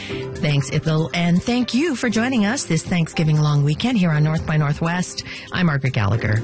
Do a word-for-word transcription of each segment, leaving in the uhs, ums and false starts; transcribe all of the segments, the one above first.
Thanks, Ithel, and thank you for joining us this Thanksgiving long weekend here on North by Northwest. I'm Margaret Gallagher.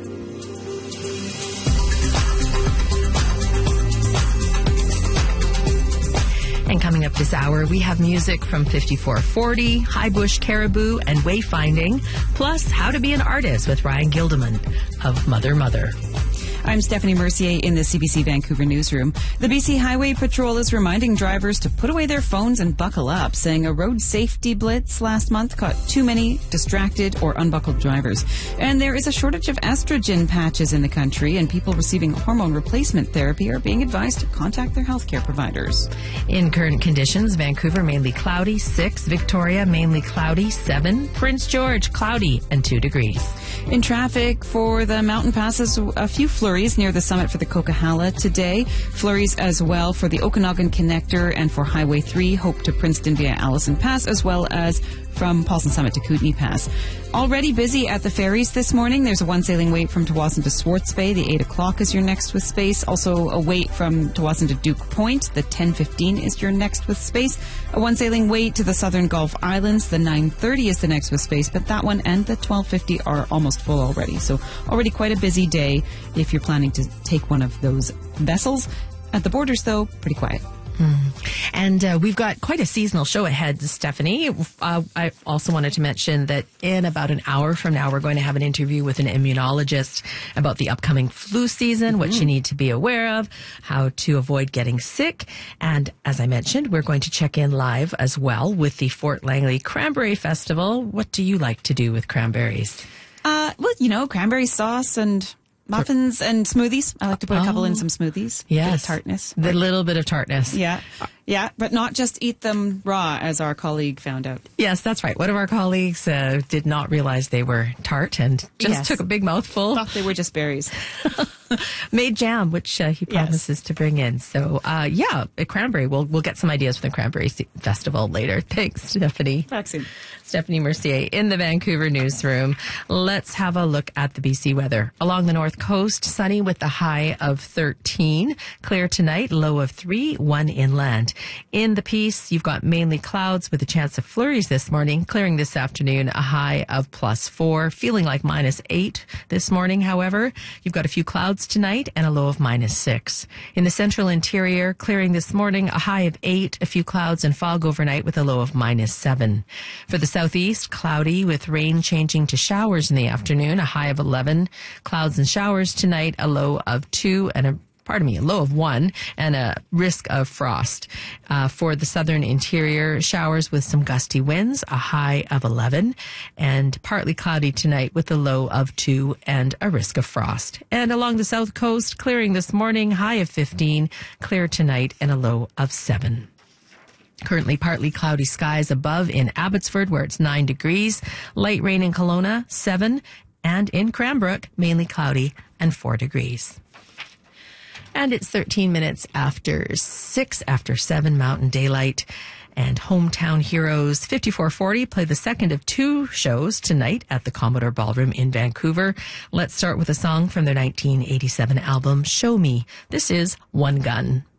And coming up this hour, we have music from fifty-four forty, High Bush Caribou, and Wayfinding, plus How to Be an Artist with Ryan Gildeman of Mother Mother. I'm Stephanie Mercier in the C B C Vancouver newsroom. The B C Highway Patrol is reminding drivers to put away their phones and buckle up, saying a road safety blitz last month caught too many distracted or unbuckled drivers. And there is a shortage of estrogen patches in the country, and people receiving hormone replacement therapy are being advised to contact their healthcare providers. In current conditions, Vancouver mainly cloudy, six. Victoria mainly cloudy, seven. Prince George cloudy and two degrees. In traffic for the mountain passes, a few flurries near the summit for the Coquihalla today. Flurries as well for the Okanagan Connector and for Highway three, Hope to Princeton via Allison Pass, as well as from Paulson Summit to Kootenay Pass. Already busy at the ferries this morning. There's a one sailing wait from Tawasin to Swartz Bay. The eight o'clock is your next with space. Also a wait from Tawasin to Duke Point. The ten fifteen is your next with space. A one sailing wait to the Southern Gulf Islands. The nine thirty is the next with space, but that one and the twelve fifty are almost full already. So already quite a busy day if you're planning to take one of those vessels. At the borders, though, pretty quiet. Mm. And uh, we've got quite a seasonal show ahead, Stephanie. Uh, I also wanted to mention that in about an hour from now, we're going to have an interview with an immunologist about the upcoming flu season, mm-hmm. what you need to be aware of, how to avoid getting sick. And as I mentioned, we're going to check in live as well with the Fort Langley Cranberry Festival. What do you like to do with cranberries? Uh, well, you know, cranberry sauce and muffins and smoothies. I like to put a couple oh, in some smoothies. Yes. Bit of tartness. The little bit of tartness. Yeah. Yeah, but not just eat them raw, as our colleague found out. Yes, that's right. One of our colleagues uh, did not realize they were tart and just yes. took a big mouthful. Thought they were just berries. Made jam, which uh, he promises yes. to bring in. So, uh, yeah, a cranberry. We'll we'll get some ideas for the Cranberry Festival later. Thanks, Stephanie. Vaccine. Stephanie Mercier in the Vancouver newsroom. Let's have a look at the B C weather. Along the north coast, sunny with a high of thirteen. Clear tonight, low of three, one inland. In the Peace, you've got mainly clouds with a chance of flurries this morning. Clearing this afternoon, a high of plus four. Feeling like minus eight this morning, however. You've got a few clouds tonight and a low of minus six. In the central interior, clearing this morning, a high of eight, a few clouds and fog overnight with a low of minus seven. For the southeast, cloudy with rain changing to showers in the afternoon, a high of eleven. Clouds and showers tonight, a low of two and a Pardon me, a low of one and a risk of frost. Uh, for the southern interior, showers with some gusty winds, a high of eleven, and partly cloudy tonight with a low of two and a risk of frost. And along the south coast, clearing this morning, high of fifteen, clear tonight and a low of seven. Currently partly cloudy skies above in Abbotsford, where it's nine degrees. Light rain in Kelowna, seven. And in Cranbrook, mainly cloudy and four degrees. And it's thirteen minutes after six, after seven Mountain Daylight. And Hometown Heroes fifty-four forty play the second of two shows tonight at the Commodore Ballroom in Vancouver. Let's start with a song from their nineteen eighty-seven album, Show Me. This is One Gun.